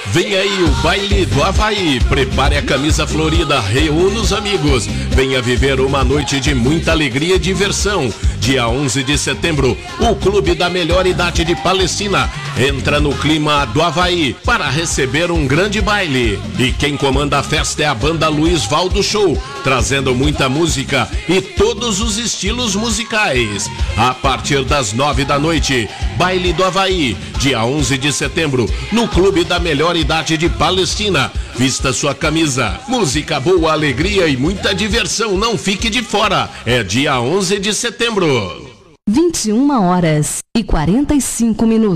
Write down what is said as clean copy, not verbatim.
Vem aí o Baile do Havaí. Prepare a camisa florida, reúna os amigos. Venha viver uma noite de muita alegria e diversão. Dia 11 de setembro, o Clube da Melhor Idade de Palestina entra no clima do Havaí para receber um grande baile. E quem comanda a festa é a banda Luiz Valdo Show, trazendo muita música e todos os estilos musicais. A partir das 9 da noite, Baile do Havaí, dia 11 de setembro, no Clube da Melhor Idade de Palestina. Vista sua camisa, música boa, alegria e muita diversão, não fique de fora. É dia 11 de setembro. 21h45.